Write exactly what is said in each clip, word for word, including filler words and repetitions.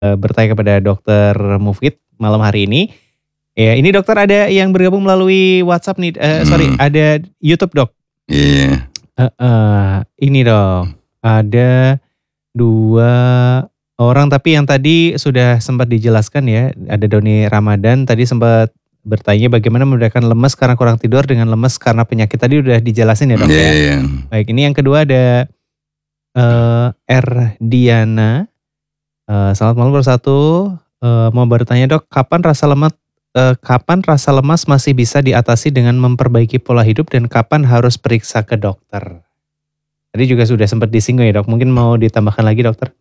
uh, bertanya kepada dokter Mufid malam hari ini. Ya, ini dokter ada yang bergabung melalui WhatsApp nih, uh, hmm. sorry, ada YouTube dok. Iya. Yeah. Uh, uh, ini dok, ada dua orang tapi yang tadi sudah sempat dijelaskan ya. Ada Doni Ramadan tadi sempat bertanya bagaimana membedakan lemes karena kurang tidur dengan lemes karena penyakit. Tadi udah dijelasin ya dok yeah, ya. Yeah. Baik, ini yang kedua ada uh, R Diana. Uh, selamat malam bersatu. Uh, mau bertanya dok, kapan rasa lemas Uh, kapan rasa lemas masih bisa diatasi dengan memperbaiki pola hidup dan kapan harus periksa ke dokter? Tadi juga sudah sempat disinggung ya dok, mungkin mau ditambahkan lagi dokter?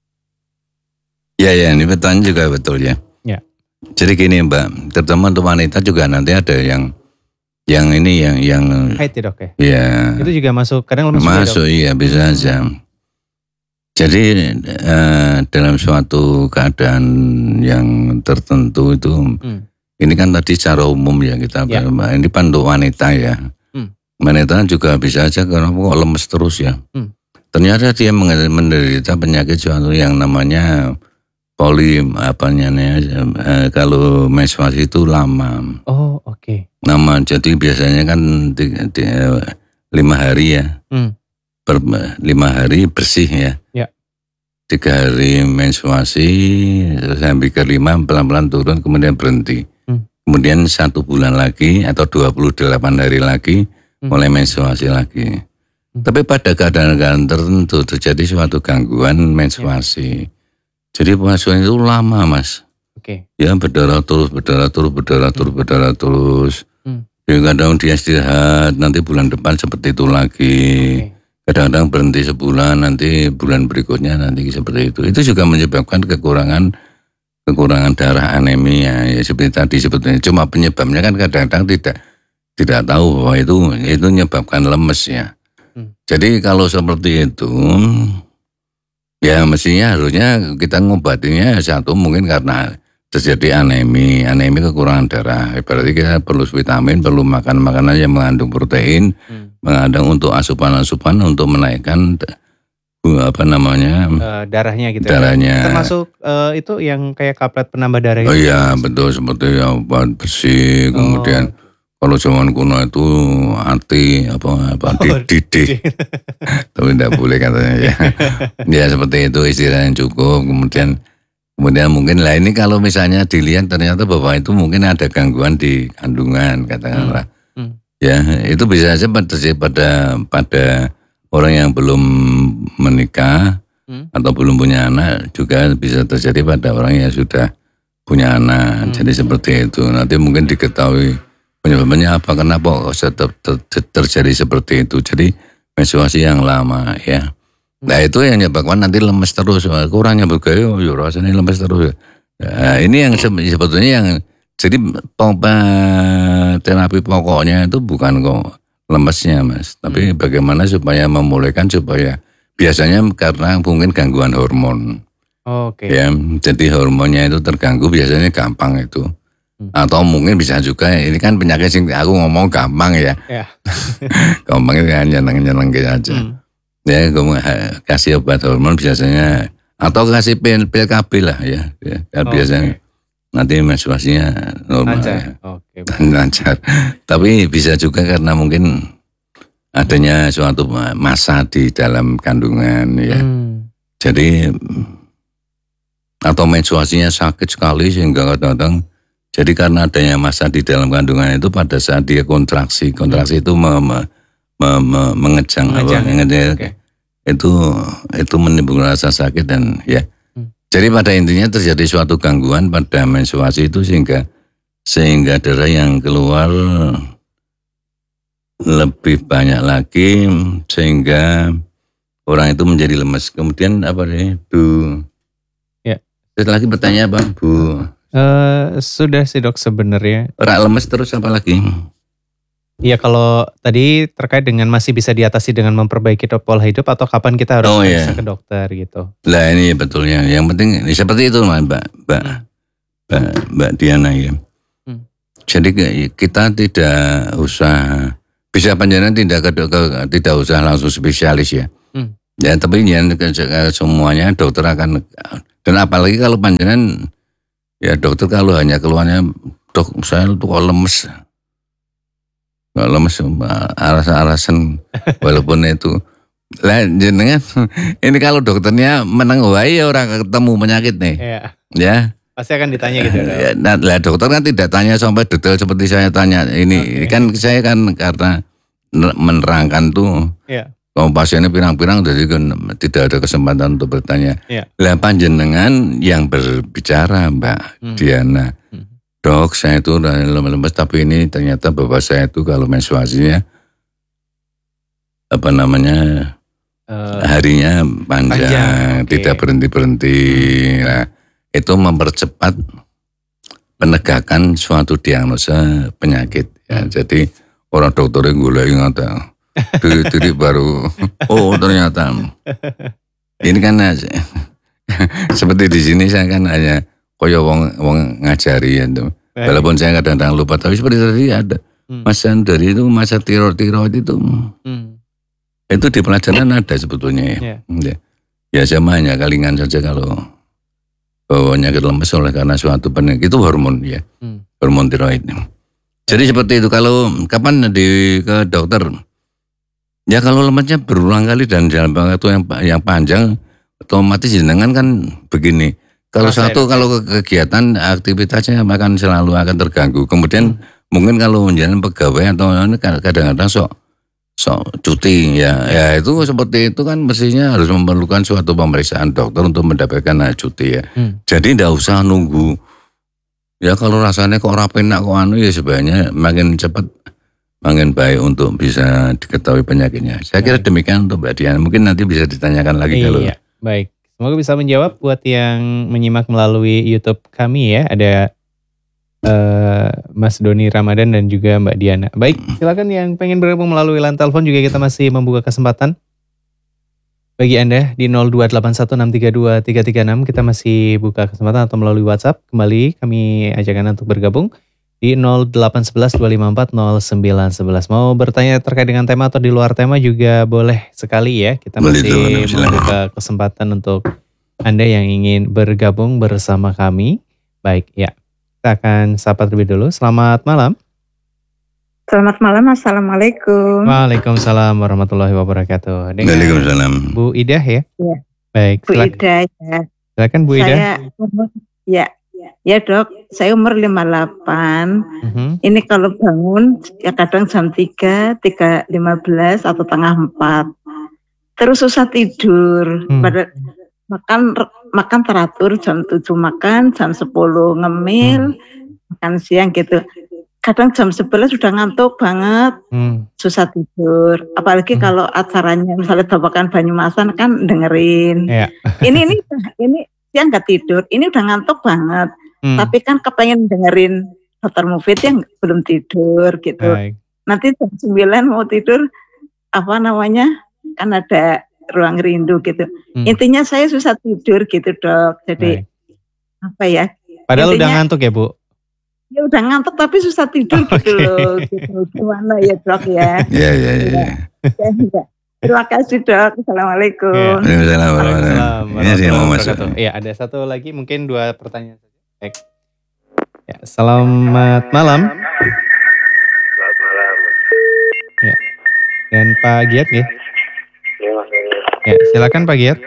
Ya ya, ini pertanyaan juga betul ya. Ya. Jadi gini mbak, terutama untuk wanita juga nanti ada yang yang ini yang yang haid ya dok ya? Iya. Itu juga masuk, kadang lemas masuk, juga dok? Iya bisa aja. Jadi uh, dalam suatu keadaan yang tertentu itu. Hmm. Ini kan tadi secara umum ya kita, ya. Ini kan untuk wanita ya. Hmm. Wanita juga bisa aja karena kok lemes terus ya. Hmm. Ternyata dia menderita penyakit suatu yang namanya poli apa namanya eh, kalau menstruasi itu lama. Oh oke. Okay. Lama, jadi biasanya kan di, di, lima hari ya. Hmm. Per, lima hari bersih ya. Ya. Tiga hari menstruasi, sampai ke lima pelan-pelan turun kemudian berhenti. Kemudian satu bulan lagi atau dua puluh delapan hari lagi hmm. mulai menstruasi lagi. Hmm. Tapi pada keadaan-keadaan tertentu terjadi suatu gangguan menstruasi. Ya. Jadi menstruasi itu lama mas. Oke. Okay. Ya berdarah terus, berdarah terus, berdarah terus, hmm. berdarah terus. Hmm. Ya, kadang dia istirahat, nanti bulan depan seperti itu lagi. Okay. Kadang-kadang berhenti sebulan, nanti bulan berikutnya nanti seperti itu. Itu juga menyebabkan kekurangan kekurangan darah, anemia ya seperti tadi sebetulnya. Cuma penyebabnya kan kadang-kadang tidak tidak tahu bahwa itu itu menyebabkan lemes ya. Hmm. Jadi kalau seperti itu ya mestinya harusnya kita ngobatinya satu mungkin karena terjadi anemi, anemi kekurangan darah. Berarti kita perlu vitamin, perlu makan makanan yang mengandung protein, hmm. mengandung untuk asupan-asupan untuk menaikkan apa namanya uh, darahnya gitu darahnya. Ya. Termasuk uh, itu yang kayak kaplet penambah darah oh itu. Iya betul seperti ya obat bersih. Oh. Kemudian kalau zaman kuno itu anti apa apa oh, didih tapi tidak boleh katanya ya. Ya seperti itu istirahat yang cukup. Kemudian kemudian mungkin lah ini kalau misalnya dilihat ternyata bahwa itu mungkin ada gangguan di kandungan katakanlah. Hmm. Hmm. Ya itu bisa saja terjadi pada pada orang yang belum menikah hmm. atau belum punya anak juga bisa terjadi pada orang yang sudah punya anak. Hmm. Jadi seperti itu. Nanti mungkin diketahui penyebabnya apa, kenapa ter, ter, ter, terjadi seperti itu. Jadi menstruasi yang lama ya. Hmm. Nah itu yang menyebabkan nanti lemes terus. Kurangnya bergaya, ya rasanya lemes terus. Nah, ini yang sebetulnya yang jadi terapi pokoknya itu bukan kok lemesnya mas, tapi hmm. bagaimana supaya memulihkan supaya biasanya karena mungkin gangguan hormon. Oh, Oke. Okay. Ya, jadi hormonnya itu terganggu biasanya gampang itu. Hmm. Atau mungkin bisa juga ini kan penyakit sing aku ngomong gampang ya. Yeah. Gampang itu hanya nyeneng-nyeneng gitu aja. Hmm. Ya, kasih obat hormon biasanya atau kasih pil pil K B lah ya. Ya oh, biasanya. Okay. Nanti menstruasinya normal lancar. Oke. Lancar. Tapi bisa juga karena mungkin adanya suatu massa di dalam kandungan ya. Hmm. Jadi atau menstruasinya sakit sekali sehingga kadang-kadang jadi karena adanya massa di dalam kandungan itu pada saat dia kontraksi, kontraksi hmm. itu me, me, me, me, mengejang, mengejang apa, ya? Okay. itu itu menimbulkan rasa sakit dan ya. Jadi pada intinya terjadi suatu gangguan pada menstruasi itu sehingga sehingga darah yang keluar lebih banyak lagi sehingga orang itu menjadi lemes. Kemudian apa nih Bu? Ya. Setelah lagi bertanya apa Bu? Uh, sudah sih dok sebenarnya. Orang lemes terus apa lagi? Iya kalau tadi terkait dengan masih bisa diatasi dengan memperbaiki pola hidup atau kapan kita harus oh, bisa iya. ke dokter gitu. Lah ini betulnya. Yang penting seperti itu Mbak Mbak Mbak, Mbak, Mbak Diana ya. Hmm. Jadi kita tidak usah bisa panjenengan tidak ke, ke tidak usah langsung spesialis ya. Hmm. Ya tapi ya semuanya dokter akan Dan apalagi kalau panjenengan, ya dokter kalau hanya keluarnya, dok saya tuh kok lemes. Kok lemes, alasan-alasan walaupun itu. Lah jenengan, ini kalau dokternya meneng wae ya orang ketemu penyakit nih. Iya. Ya. Pasti akan ditanya gitu. Ya, nah, lah dokter kan tidak tanya sampai detail seperti saya tanya. Ini okay. Kan saya kan karena menerangkan tuh. Iya. Kalau pasiennya pirang-pirang jadi kan tidak ada kesempatan untuk bertanya. Iya. Lah panjenengan yang berbicara Mbak hmm. Diana. Hmm. Dok, saya itu udah lemes-lemes tapi ini ternyata bapak saya itu kalau menstruasinya apa namanya uh, harinya panjang, panjang okay. Tidak berhenti-berhenti. Hmm. Nah, itu mempercepat penegakan suatu diagnosa penyakit. Ya, hmm. Jadi orang dokternya gula ingat diri baru. Oh ternyata ini kan seperti di sini saya kan hanya koyo wong wong ngajari ya, walaupun saya kadang-kadang lupa. Tapi seperti tadi ada hmm. masa dari itu masa tiroid-tiroid itu hmm. itu di pelajaran ada sebetulnya ya. Yeah. Ya sama hanya kalingan saja kalau penyakit lemes oleh karena suatu penyakit itu hormon ya, hmm. hormon tiroid. Jadi seperti itu. Kalau kapan di ke dokter? Ya kalau lemesnya berulang kali dan dalam waktu yang yang panjang, otomatis jenengan kan begini. Kalau Masa satu ya. Kalau kegiatan aktivitasnya akan selalu akan terganggu. Kemudian hmm. mungkin kalau menjalani pegawai atau kadang-kadang sok sok cuti ya, ya itu seperti itu kan mestinya harus memerlukan suatu pemeriksaan dokter untuk mendapatkan cuti ya. Hmm. Jadi tidak usah nunggu. Ya kalau rasanya kok rapenak kok anu ya sebenarnya makin cepat makin baik untuk bisa diketahui penyakitnya. Saya kira demikian untuk Mbak Diana. Mungkin nanti bisa ditanyakan lagi iya, kalau. Baik. Semoga bisa menjawab buat yang menyimak melalui YouTube kami ya. Ada uh, Mas Doni Ramadan dan juga Mbak Diana. Baik, silakan yang pengen bergabung melalui line telepon juga kita masih membuka kesempatan. Bagi Anda di nol dua delapan satu enam tiga dua tiga tiga enam kita masih buka kesempatan atau melalui WhatsApp. Kembali kami ajak Anda untuk bergabung di nol delapan satu satu dua lima empat nol sembilan satu satu. Mau bertanya terkait dengan tema atau di luar tema juga boleh sekali ya. Kita masih membuka kesempatan untuk Anda yang ingin bergabung bersama kami. Baik ya, kita akan sapa terlebih dulu. Selamat malam. Selamat malam, Assalamualaikum. Waalaikumsalam warahmatullahi wabarakatuh. Dengan Waalaikumsalam. Bu Ida ya? Iya. Baik. Bu silakan. Ida ya. Silakan Bu Ida. Saya umur, ya, ya dok, saya umur lima puluh delapan. Uh-huh. Ini kalau bangun ya kadang jam tiga, tiga lima belas atau tengah empat. Terus susah tidur. Hmm. Pada makan makan teratur jam tujuh makan, jam sepuluh ngemil, hmm. makan siang gitu. Kadang jam sebelas sudah ngantuk banget, hmm. susah tidur. Apalagi hmm. kalau acaranya misalnya Babakan Banyumasan kan dengerin. Yeah. ini ini ini dia nggak tidur, ini udah ngantuk banget. Hmm. Tapi kan kepengen dengerin Dokter Mufid yang belum tidur gitu. Baik. Nanti jam sembilan mau tidur, apa namanya, kan ada ruang rindu gitu. Hmm. Intinya saya susah tidur gitu dok. Jadi Baik. apa ya? Padahal intinya, udah ngantuk ya Bu? Ya udah ngantuk tapi susah tidur gitu loh. Gitu. Gimana ya dok ya? Iya iya iya. Terima kasih dok. Assalamualaikum. Waalaikumsalam. Ini dia mau masuk. Iya ada satu lagi mungkin dua pertanyaan saja. Baik. Ya, selamat malam. Selamat malam. Ya. Dan Pak Giat ya? Ya Mas. Ya silakan Pak Giat.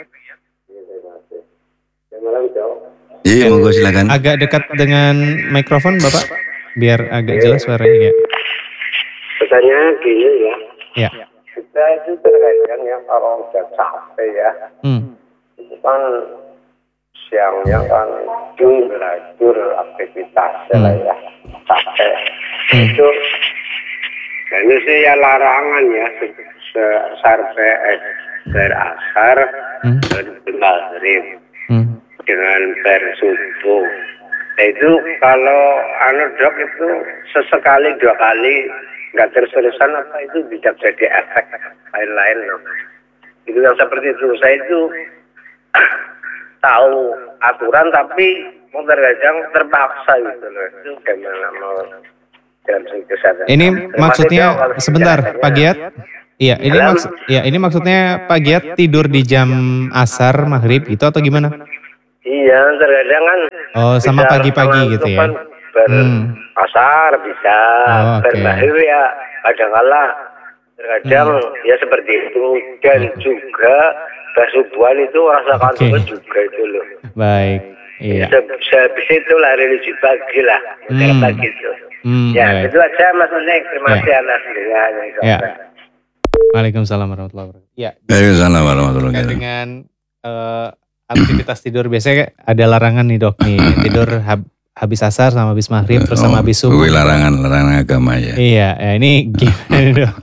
Iya, monggo silakan. Agak dekat dengan mikrofon Bapak, biar agak jelas suaranya ya. Pertanyaan gini ya. Ya. Kita itu terkadang ya kalau udah capek ya, hmm. itu kan siangnya kan jumlah aktivitas hmm. lah ya, capek. Hmm. Itu, dan ini sih ya larangan ya, sampai berasar hmm. dan maghrib. Hmm. Dengan bersubuh. Itu kalau anu dok itu sesekali dua kali nggak terus-terusan apa itu bisa jadi efek lain-lain loh. Itu yang seperti itu. Saya itu tahu aturan tapi terkadang terpaksa gitu loh. Itu gimana mau dalam segi kesehatan. Ini Terima maksudnya sebentar Pak Giat. Iya, ini maksud ya ini maksudnya Pak Giat tidur di jam asar maghrib itu atau gimana? Iya, terkadang kan. Oh, sama pagi-pagi gitu ya? Kan berasar hmm. bisa, oh, okay. Berbahir ya kadang-kala terkadang hmm. ya seperti itu. Dan hmm. juga basubuhan itu rasa kantuk okay. juga itu loh. Baik, iya. Sehabis itu lah religi pagi lah, hmm. pagi itu. Hmm, ya, baik. Itu aja Mas Neng. Terima kasih ya. Atas dengannya. Ya. Waalaikumsalam warahmatullahi wabarakatuh. Ya. Waalaikumsalam warahmatullahi wabarakatuh. Dengan uh, aktivitas tidur biasanya ada larangan nih dok nih tidur hab, habis asar sama habis maghrib terus sama habis subuh. Oh, larangan larangan agama ya. Iya, ya ini gimana nih dok?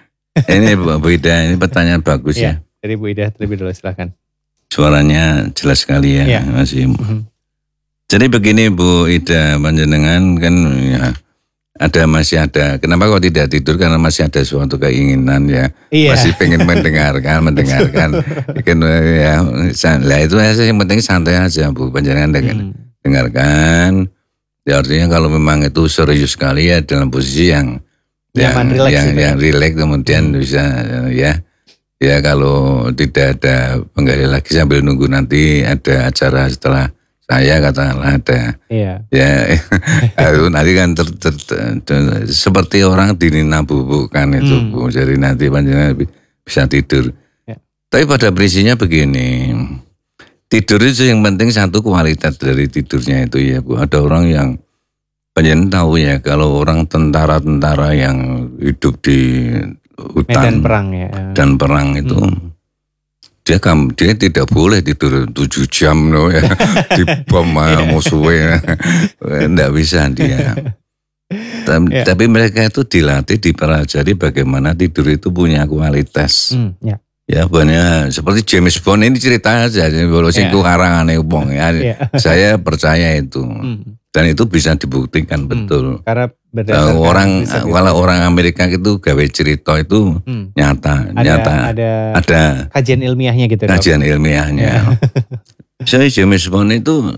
Ini Bu Ida, ini pertanyaan bagus ya. ya. Dari Bu Ida terlebih dulu silakan. Suaranya jelas sekali ya, ya. Masih. Mm-hmm. Jadi begini Bu Ida, panjenengan kan ya. Ada masih ada. Kenapa kok tidak tidur? Karena masih ada suatu keinginan ya. Iya. Masih pengen mendengarkan, mendengarkan. Kan ya, lah itu aja yang penting santai aja Bu. Panjenengan hmm. dengarkan. Ya artinya kalau memang itu serius sekali ya dalam posisi yang Nyaman, yang relax yang, gitu. yang relax kemudian hmm. bisa ya. Ya kalau tidak ada penggali lagi sambil nunggu nanti ada acara setelah saya katakanlah ada, iya. ya itu nanti kan ter, ter, ter, ter, seperti orang dinina bubukkan itu hmm. Bu, jadi nanti panjenengan bisa tidur. Ya. Tapi pada prinsipnya begini, tidur itu yang penting satu kualitas dari tidurnya itu ya Bu. Ada orang yang panjenengan tahu ya kalau orang tentara-tentara yang hidup di hutan medan perang ya, dan perang itu. Hmm. Dia kan dia tidak boleh tidur tujuh jam loh ya di bom musuhnya, enggak bisa dia. Tapi, yeah. tapi mereka itu dilatih, dipelajari bagaimana tidur itu punya kualitas. Mm, yeah. Ya banyak seperti James Bond ini cerita aja, kalau singku karangane wong ya. Yeah. Saya percaya itu. Mm. Dan itu bisa dibuktikan hmm, betul. Karena berdasarkan orang kalau orang Amerika itu gawe cerita itu hmm. nyata, ada, nyata. Ada, ada kajian ilmiahnya gitu. Kajian dok. ilmiahnya. Saya James Bond itu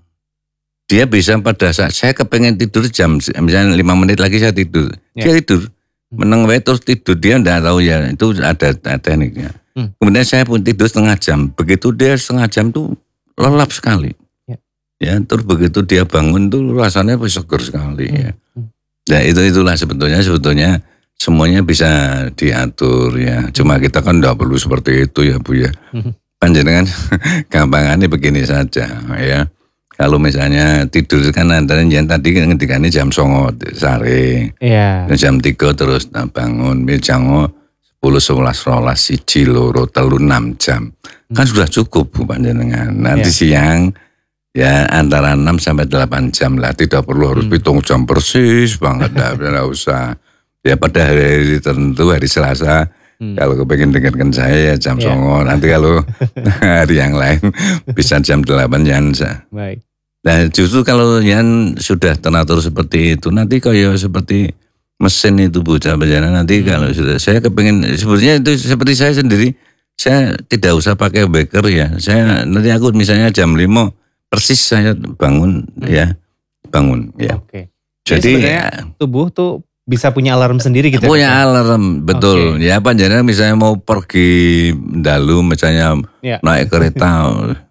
dia bisa pada saat saya kepengen tidur jam misalnya lima menit lagi saya tidur, ya. Dia tidur, meneng wae terus tidur dia enggak tahu ya itu ada, ada tekniknya. Hmm. Kemudian saya pun tidur setengah jam, begitu dia setengah jam tuh lelap sekali. Ya, terus begitu dia bangun tuh rasanya seger sekali ya. Nah itu itulah sebetulnya sebetulnya semuanya bisa diatur ya. Cuma kita kan tidak perlu seperti itu ya Bu ya. Panjenengan gampangannya begini saja ya. Kalau misalnya tidur kan antara yang tadi ngendikannya jam songo sare, yeah. jam tiga terus bangun, jango sepuluh sebelas rolas siji loro telu enam jam kan sudah cukup Bu panjenengan. Nanti yeah. siang ya antara enam sampai delapan jam lah, tidak perlu harus hmm. hitung jam persis banget, tidak usah. Ya pada hari tertentu, hari Selasa, hmm. kalau kepengen dengarkan saya ya jam yeah. songo, nanti kalau hari yang lain bisa jam delapan jangan. Baik. Nah justru kalau yang sudah teratur seperti itu, nanti kayak seperti mesin itu Bu, jalan nanti hmm. kalau sudah, saya kepengen, sebenarnya itu seperti saya sendiri, saya tidak usah pakai wecker ya, saya nanti aku misalnya jam lima, persis saya bangun hmm. ya bangun ya. Oke. Jadi, Jadi ya, tubuh tuh bisa punya alarm sendiri gitu. Punya ya? Alarm betul. Okay. Ya apa jadi misalnya mau pergi dalu misalnya ya. Naik kereta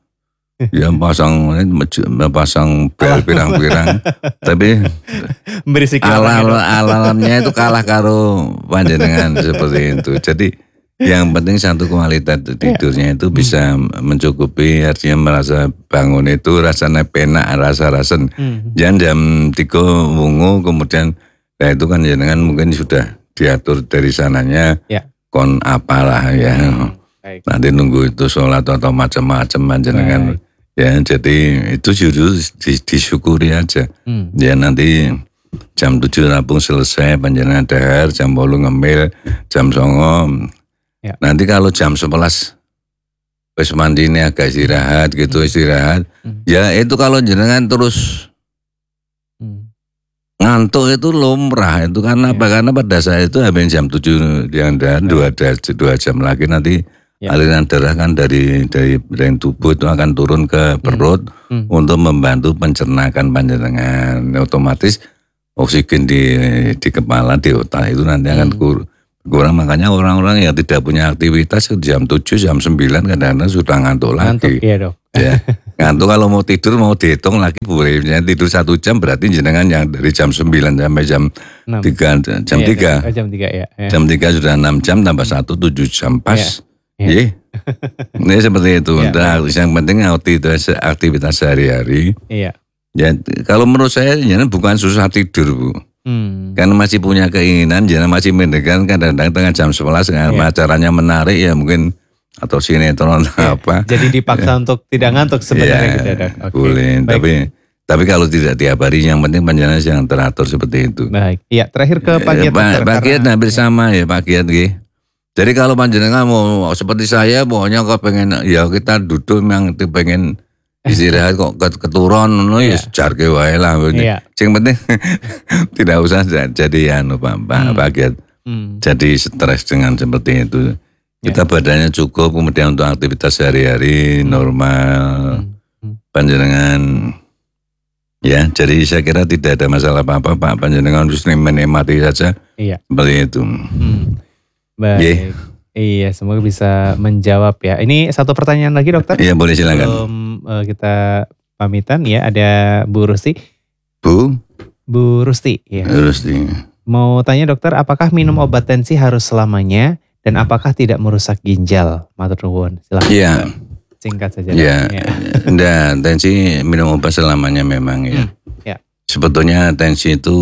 ya pasang pasang bel pirang-pirang tapi alarm alarmnya itu kalah karo panjenengan seperti itu. Jadi yang penting satu kualitas tidurnya itu bisa mencukupi, artinya merasa bangun itu rasanya penak, rasa-rasa. Hmm. Jangan jam tiga wungu kemudian, nah itu kan jenengan mungkin sudah diatur dari sananya, ya. Kon apalah ya. Hmm. Nanti nunggu itu sholat atau macam-macam jenengan. Ya jadi itu jujur disyukuri aja. Hmm. Ya nanti jam tujuh rampung selesai panjenengan dahar, jam bolu ngemil, jam songo. Ya. Nanti kalau jam sebelas wis mandi ini agak istirahat gitu, istirahat. Hmm. Ya itu kalau jenengan terus hmm. ngantuk itu lumrah itu karena ya. Apa? Karena pada saat itu habis jam tujuh yang dan dua, dua jam lagi nanti ya. Aliran darah kan dari dari dari tubuh itu akan turun ke perut hmm. Hmm. untuk membantu pencernakan panjenengan. Otomatis oksigen di di kepala, di otak itu nanti hmm. akan kurang. Kurang makanya orang-orang yang tidak punya aktivitas jam tujuh, jam sembilan kadang-kadang sudah ngantuk, ngantuk lagi. Iya dok. Ya. Ngantuk kalau mau tidur mau dihitung lagi boleh. Misalnya tidur satu jam berarti jenengan yang dari jam sembilan sampai jam enam. tiga. Jam iya, tiga. Jam tiga ya. ya. Jam tiga sudah enam jam tambah satu tujuh jam pas. Iya. Ya. Ini seperti itu. Ya, nah, yang penting aktivitas, aktivitas sehari-hari. Iya. Ya, kalau menurut saya jangan bukan susah tidur, Bu. Hmm. Karena masih punya keinginan, jangan masih mendekan kadang-kadang tengah jam sebelas ya. Acaranya menarik ya mungkin atau sinetron ya, apa. Jadi dipaksa untuk tidak ngantuk sebenarnya ya, gitu ya, Dok. Okay. Boleh, baik. tapi tapi kalau tidak tiap hari yang penting panjenengan yang teratur seperti itu. Baik. Iya, terakhir ke Pak Giat. Ya, Pak Giat hampir sama ya Pak Giat nggih. Jadi kalau panjenengan mau seperti saya pokoknya kok pengen ya kita duduk memang pengen istirahat kok keturun no ya jarke wae lah. Yang penting tidak usah jadi anu Pak Pak hmm. Giat. Hmm. Jadi stres dengan seperti itu. Kita ya. Badannya cukup kemudian untuk aktivitas sehari-hari normal. Hmm. Hmm. Panjenengan ya, jadi saya kira tidak ada masalah apa-apa Pak. Panjenengan harus menikmati saja. Iya. Seperti itu. Hmm. Baik. Yeah. Iya, semoga bisa menjawab ya. Ini satu pertanyaan lagi dokter. Iya, boleh silakan. Sebelum uh, kita pamitan ya, ada Bu Rusti. Bu? Bu Rusti ya. Bu Rusti. Mau tanya dokter, apakah minum obat tensi harus selamanya dan apakah tidak merusak ginjal? Matur nuwun. Silakan. Iya. Singkat saja. Iya. Ya. Nah, tensi minum obat selamanya memang ya. Hmm. Ya. Sebetulnya tensi itu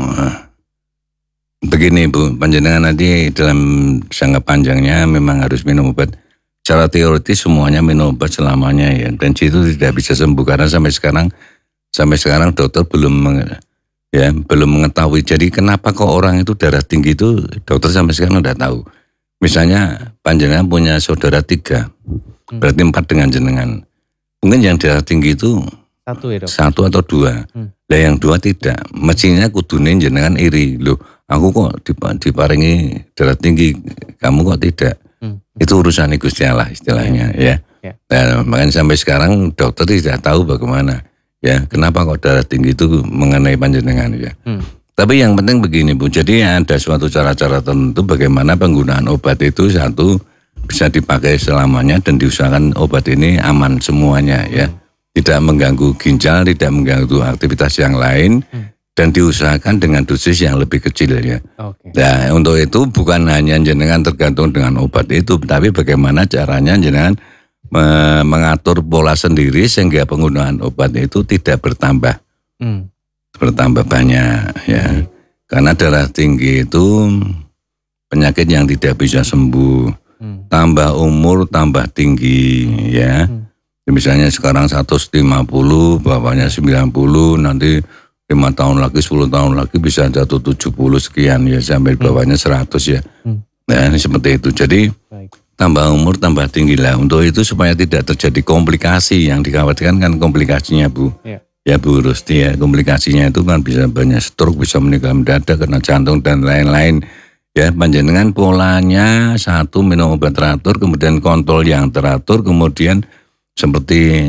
begini Bu, panjenengan nanti dalam jangka panjangnya memang harus minum obat. Secara teoritis semuanya minum obat selamanya ya. Tensi itu tidak bisa sembuh karena sampai sekarang sampai sekarang dokter belum ya belum mengetahui. Jadi kenapa kok orang itu darah tinggi itu dokter sampai sekarang tidak tahu. Misalnya panjenengan punya saudara tiga, hmm. berarti empat dengan jenengan. Mungkin yang darah tinggi itu satu ya dok. Satu atau dua. Hmm. Nah yang dua tidak. Mestinya kudune jenengan iri loh. Aku kok diparingi darah tinggi, kamu kok tidak? Hmm. Itu urusan Gusti Allah istilahnya ya. ya. ya. Nah, makanya sampai sekarang dokter tidak tahu bagaimana ya. Kenapa kok darah tinggi itu mengenai panjenengan ya. Hmm. Tapi yang penting begini Bu, jadi ada suatu cara-cara tertentu bagaimana penggunaan obat itu satu bisa dipakai selamanya dan diusahakan obat ini aman semuanya ya. Hmm. Tidak mengganggu ginjal, tidak mengganggu aktivitas yang lain. Hmm. Dan diusahakan dengan dosis yang lebih kecil ya. Okay. Nah untuk itu bukan hanya jenengan tergantung dengan obat itu, tapi bagaimana caranya jenengan me- mengatur pola sendiri sehingga penggunaan obat itu tidak bertambah, hmm. bertambah banyak ya. Hmm. Karena darah tinggi itu penyakit yang tidak bisa sembuh. Hmm. Tambah umur tambah tinggi ya. Hmm. Misalnya sekarang seratus lima puluh, bapaknya sembilan puluh, nanti lima tahun lagi, sepuluh tahun lagi bisa jatuh tujuh puluh sekian ya, sampai bawahnya seratus ya. Hmm. Nah ini seperti itu. Jadi baik. Tambah umur tambah tinggi lah. Untuk itu supaya tidak terjadi komplikasi, yang dikhawatirkan kan komplikasinya Bu. Ya, ya Bu Rusti ya, komplikasinya itu kan bisa banyak stroke, bisa meninggal mendadak karena jantung dan lain-lain. Ya panjenengan polanya satu minum obat teratur, kemudian kontrol yang teratur, kemudian seperti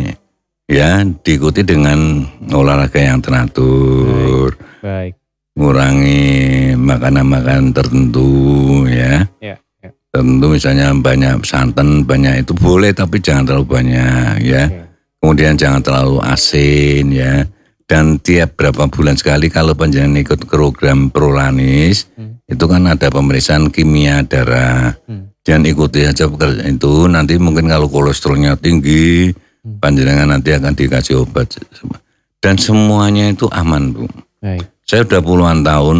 ya diikuti dengan olahraga yang teratur, baik, baik. Mengurangi makanan-makanan tertentu ya. Ya, ya. Tertentu misalnya banyak santan, banyak itu boleh tapi jangan terlalu banyak ya. Okay. Kemudian jangan terlalu asin ya. Dan tiap berapa bulan sekali kalau panjenengan ikut program Prolanis, hmm. itu kan ada pemeriksaan kimia darah. Hmm. Jangan ikuti aja itu, nanti mungkin kalau kolesterolnya tinggi, panjenengan nanti akan dikasih obat dan semuanya itu aman Bu. Baik. Saya sudah puluhan tahun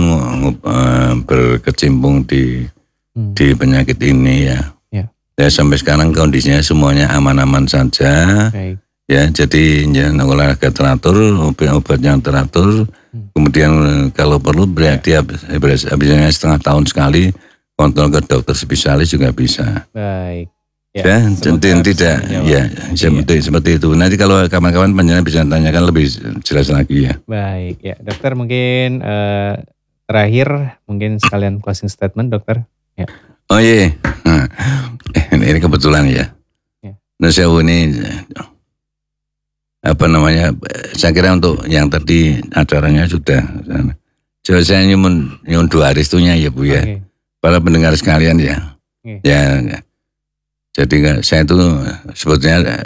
uh, berkecimpung di hmm. di penyakit ini ya. Ya. Ya sampai sekarang kondisinya semuanya aman-aman saja. Baik. Ya jadi ya, olahraga teratur, obat-obat yang teratur. Hmm. Kemudian kalau perlu berarti ya. habisnya setengah tahun sekali kontrol ke dokter spesialis juga bisa. Baik. Ya, ya tidak, ya, seperti, iya. seperti itu. Nanti kalau kawan-kawan panjenengan bisa tanyakan lebih jelas lagi ya. Baik, ya dokter mungkin uh, terakhir mungkin sekalian closing statement dokter. Ya. Oh iya, nah, ini kebetulan ya. ya. Nah saya ini apa namanya? Saya kira untuk yang tadi acaranya sudah. Coba saya nyumun nyumun dua restunya ya Bu ya. Okay. Para pendengar sekalian ya. Okay. Ya. Jadi saya itu sebetulnya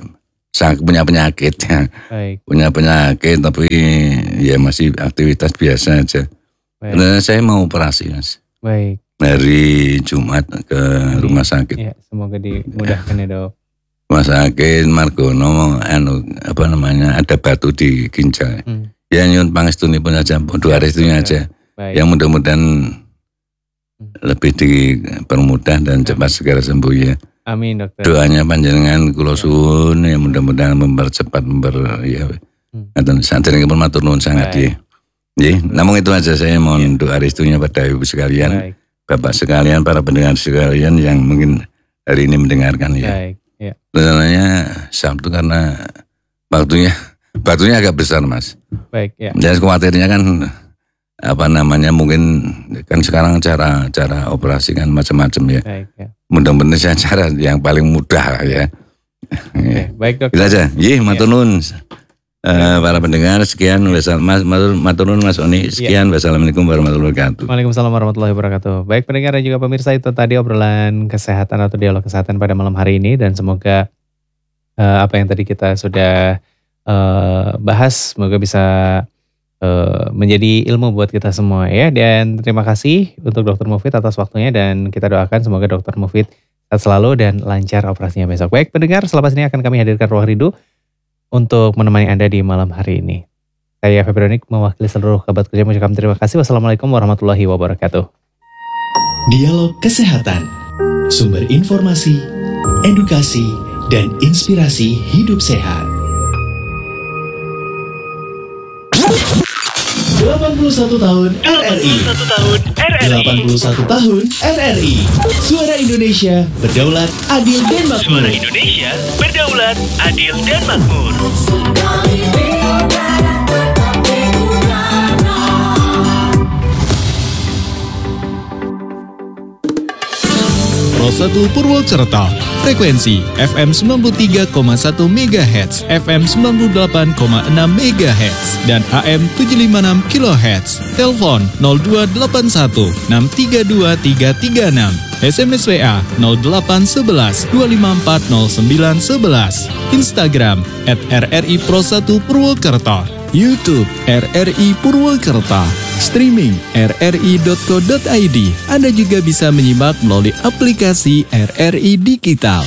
punya penyakit ya. Baik. Punya penyakit tapi ya masih aktivitas biasa aja. Karena saya mau operasi Mas. Baik. Hari Jumat ke Amin. Rumah sakit. Ya, semoga dimudahkan ya Dok. Rumah sakit Margono, anu apa namanya, ada batu di ginjal. Hmm. Ya nyun pangestunipun aja, doa restunya aja. Baik. Yang mudah-mudahan hmm. lebih dipermudah dan cepat segera sembuh ya. Amin dokter. Doanya panjenengan kula suwun ya mudah-mudahan mempercepat memper ya. Hmm. Ngaten saderengipun matur nuwun sangat nggih. Nggih, namun itu aja saya mohon ya. Doa restunya pada Ibu sekalian. Baik. Bapak sekalian, para pendengar sekalian yang mungkin hari ini mendengarkan ya. Baik, ya. Sebenarnya Sabtu karena waktunya waktunya agak besar Mas. Baik, ya. Dan khawatirnya kan apa namanya mungkin kan sekarang cara cara operasi kan macam-macam ya. Baik, ya. Mudah-mudahan saya cara yang paling mudah ya. Oke, baik dokter. Kita aja. Nggih, matur nuwun. Uh, para pendengar sekian wassalamualaikum matur nuwun Mas Oni sekian ya. Wassalamualaikum warahmatullahi wabarakatuh. Waalaikumsalam warahmatullahi wabarakatuh. Baik pendengar dan juga pemirsa, itu tadi obrolan kesehatan atau dialog kesehatan pada malam hari ini, dan semoga uh, apa yang tadi kita sudah uh, bahas semoga bisa uh, menjadi ilmu buat kita semua ya. Dan terima kasih untuk Dokter Mufid atas waktunya, dan kita doakan semoga Dokter Mufid sehat selalu dan lancar operasinya besok. Baik pendengar, selepas ini akan kami hadirkan Ruang Rindu untuk menemani Anda di malam hari ini. Saya Febronik mewakili seluruh kerabat kerja mengucapkan terima kasih. Wassalamualaikum warahmatullahi wabarakatuh. Dialog Kesehatan, sumber informasi, edukasi, dan inspirasi hidup sehat. delapan puluh satu tahun R R I. delapan puluh satu tahun R R I. Suara Indonesia berdaulat, adil dan makmur. Suara Indonesia berdaulat, adil dan makmur. Pro satu Purwokerto, frekuensi F M sembilan puluh tiga koma satu megahertz, F M sembilan puluh delapan koma enam megahertz, dan A M tujuh ratus lima puluh enam kilohertz. Telepon nol dua delapan satu enam tiga dua tiga tiga enam. S M S W A nol delapan satu satu dua lima empat nol sembilan satu satu. Instagram at R R I Pro satu Purwokerto. YouTube R R I Purwokerto. Streaming r r i dot co dot i d. Anda juga bisa menyimak melalui aplikasi R R I Digital.